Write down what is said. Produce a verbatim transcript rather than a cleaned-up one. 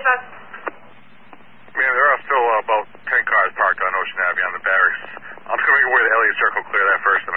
sir. Man, there are still uh, about ten cars parked on Ocean Avenue on the barracks. I'm just going to make your way to Elliott Circle, clear that first, and